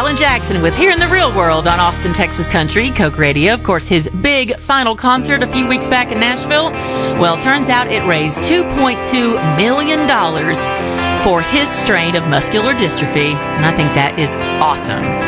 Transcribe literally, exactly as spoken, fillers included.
Alan Jackson with Here in the Real World on Austin, Texas Country, Coke Radio. Of course, his big final concert a few weeks back in Nashville. Well, turns out it raised two point two million dollars for his strain of muscular dystrophy. And I think that is awesome.